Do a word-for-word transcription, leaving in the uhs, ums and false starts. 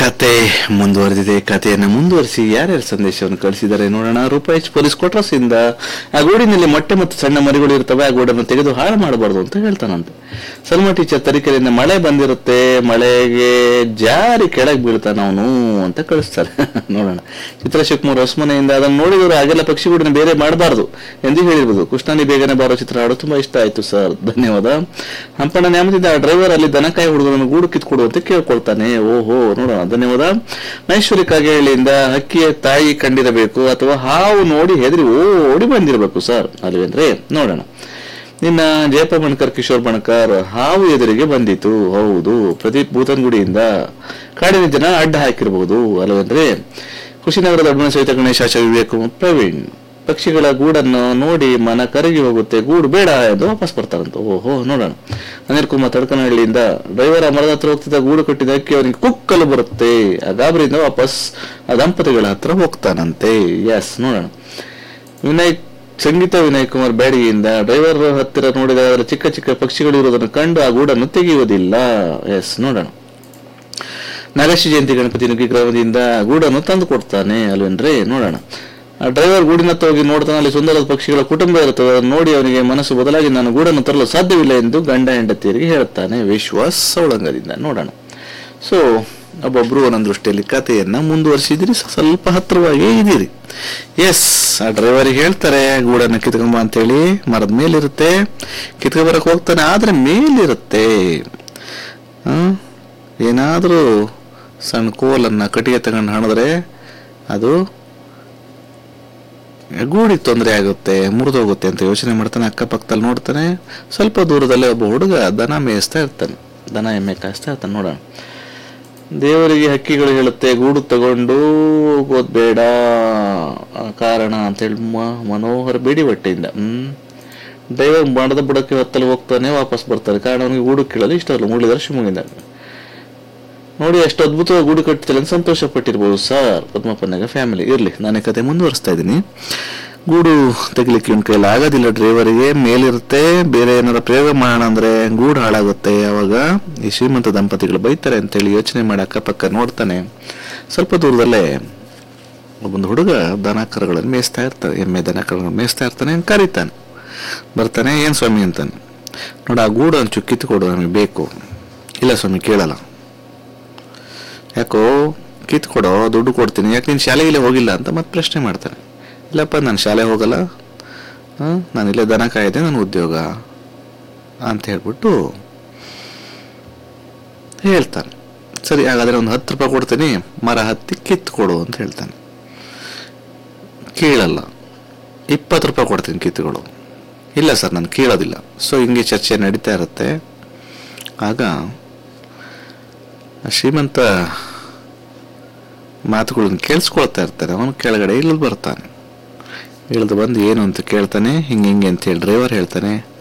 ಕತೆ ಮುಂದುವರೆದಿದೆ. ಕಥೆಯನ್ನು ಮುಂದುವರಿಸಿ ಯಾರ್ಯಾರು ಸಂದೇಶವನ್ನು ಕಳಿಸಿದ್ದಾರೆ ನೋಡೋಣ. ರೂಪಾಯಿ ಪೊಲೀಸ್ ಕ್ವಾರ್ಟರ್ಸ್ ಇಂದ ಆ ಗೂಡಿನಲ್ಲಿ ಮೊಟ್ಟೆ ಮತ್ತು ಸಣ್ಣ ಮರಿಗಳು ಇರ್ತವೆ, ಆ ಗೂಡನ್ನು ತೆಗೆದು ಹಾಳು ಮಾಡಬಾರ್ದು ಅಂತ ಹೇಳ್ತಾನಂತೆ. ಸಲ್ಮಾ ಟೀಚರ್ ತರೀಕೆರೆಯಿಂದ ಮಳೆ ಬಂದಿರುತ್ತೆ, ಮಳೆಗೆ ಜಾರಿ ಕೆಳಗೆ ಬೀಳ್ತಾನ ಅವನು ಅಂತ ಕಳಿಸ್ತಾರೆ. ನೋಡೋಣ. ಚಿತ್ರ ಶಿವಕುಮಾರ್ ಹೊಸಮನೆಯಿಂದ ಅದನ್ನು ನೋಡಿದವರು ಹಾಗೆಲ್ಲ ಪಕ್ಷಿಗೂಡನ್ನು ಬೇರೆ ಮಾಡಬಾರ್ದು ಎಂದು ಹೇಳಿರ್ಬೋದು. ಕೃಷ್ಣನಿ ಬೇಗನೆ ಬಾರೋ ಚಿತ್ರ ಹಾಡು ತುಂಬಾ ಇಷ್ಟ ಆಯ್ತು ಸರ್, ಧನ್ಯವಾದ. ಹಂಪಣ್ಣ ನ್ಯಾಮದಿಂದ ಆ ಡ್ರೈವರ್ ಅಲ್ಲಿ ದನಕಾಯಿ ಹುಡುಗರನ್ನು ಗೂಡು ಕಿತ್ಕೊಡು ಅಂತ ಕೇಳ್ಕೊಳ್ತಾನೆ. ಓಹೋ, ನೋಡೋಣ, ಧನ್ಯವಾದ. ಮಹೇಶ್ವರಿ ಕಾಗೇಳಿಯಿಂದ ಹಕ್ಕಿಯ ತಾಯಿ ಕಂಡಿರಬೇಕು ಅಥವಾ ಹಾವು ನೋಡಿ ಹೆದರಿ ಓಡಿ ಬಂದಿರಬೇಕು ಸರ್ ಅಲ್ವೇಂದ್ರೆ. ನೋಡೋಣ. ನಿನ್ನ ಜಯಪ್ಪ ಬಣಕರ್, ಕಿಶೋರ್ ಬಣಕರ್, ಹಾವು ಎದುರಿಗೆ ಬಂದಿತು. ಹೌದು. ಪ್ರದೀಪ್ ಭೂತನ್ಗುಡಿಯಿಂದ ಕಾಡಿನ ಜನ ಅಡ್ಡ ಹಾಕಿರಬಹುದು ಅಲ್ವೇಂದ್ರೆ. ಖುಷಿನಗರದ ಅಡ್ಮನ ಸಹಿತ ಗಣೇಶ, ಆಶಾ, ವಿವೇಕ್, ಪ್ರವೀಣ್. ಪಕ್ಷಿಗಳ ಗೂಡನ್ನು ನೋಡಿ ಮನ ಕರಗಿ ಹೋಗುತ್ತೆ, ಗೂಡು ಬೇಡ ಎಂದು ವಾಪಸ್ ಬರ್ತಾರಂತ. ಓಹೋ, ನೋಡೋಣ. ಅನಿಲ್ ಕುಮಾರ್ ತಡಕನಹಳ್ಳಿಯಿಂದ ಡ್ರೈವರ್ ಆ ಮರದ ಹತ್ರ ಹೋಗ್ತಿದ್ದ ಗೂಡು ಕಟ್ಟಿದ ಅಕ್ಕಿ ಅವನಿಗೆ ಕುಕ್ಕಲು ಬರುತ್ತೆ, ಆ ಗಾಬರಿಯಿಂದ ವಾಪಸ್ ಆ ದಂಪತಿಗಳ ಹತ್ರ ಹೋಗ್ತಾನಂತೆ. ಎಸ್, ನೋಡೋಣ. ವಿನಯ್ ಸಂಗೀತ ವಿನಯ್ ಕುಮಾರ್ ಬ್ಯಾಡಿಗೆಯಿಂದ ಡ್ರೈವರ್ ಹತ್ತಿರ ನೋಡಿದ ಚಿಕ್ಕ ಚಿಕ್ಕ ಪಕ್ಷಿಗಳು ಇರುವುದನ್ನು ಕಂಡು ಆ ಗೂಡನ್ನು ತೆಗೆಯುವುದಿಲ್ಲ. ಎಸ್, ನೋಡೋಣ. ನಾಗೇಶ್ ಜಯಂತಿ ಗಣಪತಿ ನುಗ್ಗಿ ಗ್ರಾಮದಿಂದ ಗೂಡನ್ನು ತಂದು ಕೊಡ್ತಾನೆ ಅಲ್ವೇನ್ರಿ. ನೋಡೋಣ. ಡ್ರೈವರ್ ಗೂಡಿನತ್ತ ಹೋಗಿ ನೋಡ್ತಾನೆ, ಅಲ್ಲಿ ಸುಂದರದ ಪಕ್ಷಿಗಳ ಕುಟುಂಬ ಇರುತ್ತದೆ. ಅದನ್ನು ನೋಡಿ ಅವನಿಗೆ ಮನಸ್ಸು ಬದಲಾಗಿ ನಾನು ಗೂಡನ್ನು ತರಲು ಸಾಧ್ಯವಿಲ್ಲ ಎಂದು ಗಂಡ ಹೆಂಡತಿಯರಿಗೆ ಹೇಳ್ತಾನೆ. ವಿಶ್ವಾಸ್ ಸೌಳಂಗದಿಂದ. ನೋಡೋಣ. ಸೊ ಒಬ್ಬೊಬ್ರು ಒಂದೊಂದು ದೃಷ್ಟಿಯಲ್ಲಿ ಕಥೆಯನ್ನ ಮುಂದುವರಿಸಿದಿರಿ, ಸ್ವಲ್ಪ ಹತ್ರವಾಗಿ ಇದ್ದೀರಿ. ಎಸ್, ಆ ಡ್ರೈವರಿಗೆ ಹೇಳ್ತಾರೆ ಗೂಡನ್ನು ಕಿತ್ಕೊಂಬ ಅಂತೇಳಿ. ಮರದ ಮೇಲಿರುತ್ತೆ, ಕಿತ್ಕೊಂಬರಕ್ಕೆ ಹೋಗ್ತಾನೆ, ಆದ್ರೆ ಮೇಲಿರುತ್ತೆ. ಹ್ಮ್ ಏನಾದ್ರೂ ಸಣ್ಣ ಕೋಲನ್ನ ಕಟ್ಟಿಗೆ ತಗೊಂಡು ಹಣಿದ್ರೆ ಅದು ಗೂಡಿಗೆ ತೊಂದರೆ ಆಗುತ್ತೆ, ಮುರಿದೋಗುತ್ತೆ ಅಂತ ಯೋಚನೆ ಮಾಡ್ತಾನೆ. ಅಕ್ಕಪಕ್ಕದಲ್ಲಿ ನೋಡ್ತಾನೆ, ಸ್ವಲ್ಪ ದೂರದಲ್ಲೇ ಒಬ್ಬ ಹುಡುಗ ದನ ಮೇಯಿಸ್ತಾ ಇರ್ತಾನೆ, ದನ ಎಮ್ಮೆ ಕಾಯಿಸ್ತಾ ಇರ್ತಾನೆ. ನೋಡೋಣ. ದೇವರಿಗೆ ಹಕ್ಕಿಗಳು ಹೇಳುತ್ತೆ ಗೂಡು ತಗೊಂಡು ಹೋಗೋದ್ ಬೇಡ ಕಾರಣ ಅಂತೇಳಿ ಮನೋಹರ ಬೇಡಿ ಬಟ್ಟೆಯಿಂದ. ಹ್ಮ್ ಡ್ರೈವರ್ ಮಾಡದ ಬುಡಕ್ಕೆ ಹೊತ್ತಲ್ಲಿ ಹೋಗ್ತಾನೆ, ವಾಪಸ್ ಬರ್ತಾನೆ. ಕಾರಣ ಅವನಿಗೆ ಗೂಡು ಕೇಳಲು ಇಷ್ಟ ಅಲ್ಲ. ಮುರಳೀಧರ ಶಿವಮೊಗ್ಗದಿಂದ. ನೋಡಿ, ಎಷ್ಟು ಅದ್ಭುತವಾಗಿ ಗೂಡು ಕಟ್ತಿಲ್ಲ ಅಂತ ಸಂತೋಷ ಪಟ್ಟಿರ್ಬೋದು ಸರ್. ಪದ್ಮಪ್ಪನಾಗ ಫ್ಯಾಮಿಲಿ ಇರ್ಲಿ. ನಾನೇ ಕತೆ ಮುಂದುವರಿಸ್ತಾ ಇದ್ದೀನಿ. ಗೂಡು ತೆಗಿಲಿಕ್ಕೆ ಇವನ್ ಕೈಯಲ್ಲಿ ಆಗೋದಿಲ್ಲ, ಡ್ರೈವರಿಗೆ ಮೇಲಿರುತ್ತೆ. ಬೇರೆ ಏನಾರ ಪ್ರಯೋಗ ಮಾಡೋಣ ಅಂದ್ರೆ ಗೂಡು ಹಾಳಾಗುತ್ತೆ. ಅವಾಗ ಈ ಶ್ರೀಮಂತ ದಂಪತಿಗಳು ಬೈತಾರೆ ಅಂತೇಳಿ ಯೋಚನೆ ಮಾಡಿ ಅಕ್ಕಪಕ್ಕ ನೋಡ್ತಾನೆ. ಸ್ವಲ್ಪ ದೂರದಲ್ಲೇ ಒಬ್ಬೊಂದು ಹುಡುಗ ದನ ಕರುಗಳನ್ನು ಮೇಯಿಸ್ತಾ ಇರ್ತಾನೆ, ಎಮ್ಮೆ ದನ ಕರುಗಳನ್ನು ಮೇಯಿಸ್ತಾ ಇರ್ತಾನೆ. ಕರೀತಾನೆ, ಬರ್ತಾನೆ. ಏನ್ ಸ್ವಾಮಿ ಅಂತಾನೆ. ನೋಡ, ಆ ಗೂಡು ಒಂಚು ಕಿತ್ತುಕೊಡು, ನಮಗೆ ಬೇಕು. ಇಲ್ಲ ಸ್ವಾಮಿ, ಕೇಳಲ್ಲ. ಯಾಕೋ ಕಿತ್ಕೊಡೋ, ದುಡ್ಡು ಕೊಡ್ತೀನಿ. ಯಾಕೆ ನೀನು ಶಾಲೆಗಿಲ್ಲೇ ಹೋಗಿಲ್ಲ ಅಂತ ಮತ್ತೆ ಪ್ರಶ್ನೆ ಮಾಡ್ತಾನೆ. ಇಲ್ಲಪ್ಪ, ನಾನು ಶಾಲೆ ಹೋಗಲ್ಲ, ಹಾಂ ನಾನು ಇಲ್ಲೇ ದನ ಕಾಯಿದೆ, ನನ್ನ ಉದ್ಯೋಗ ಅಂತ ಹೇಳ್ಬಿಟ್ಟು ಹೇಳ್ತಾನೆ. ಸರಿ, ಹಾಗಾದರೆ ಒಂದು ಹತ್ತು ರೂಪಾಯಿ ಕೊಡ್ತೀನಿ, ಮರ ಹತ್ತಿ ಕಿತ್ಕೊಡು ಅಂತ ಹೇಳ್ತಾನೆ. ಕೇಳಲ್ಲ. ಇಪ್ಪತ್ತು ರೂಪಾಯಿ ಕೊಡ್ತೀನಿ, ಕಿತ್ಕೊಡು. ಇಲ್ಲ ಸರ್, ನಾನು ಕೇಳೋದಿಲ್ಲ. ಸೊ ಹಿಂಗೆ ಚರ್ಚೆ ನಡೀತಾ ಇರುತ್ತೆ. ಆಗ ಶ್ರೀಮಂತ ಮಾತುಗಳನ್ನು ಕೇಳಿಸ್ಕೊಳ್ತಾ ಇರ್ತಾನೆ. ಅವನು ಕೆಳಗಡೆ ಇಳಿದು ಬರ್ತಾನೆ. ಇಳಿದು ಬಂದು ಏನು ಅಂತ ಕೇಳ್ತಾನೆ. ಹಿಂಗೆ ಹಿಂಗೆ ಅಂತೇಳಿ ಡ್ರೈವರ್ ಹೇಳ್ತಾನೆ.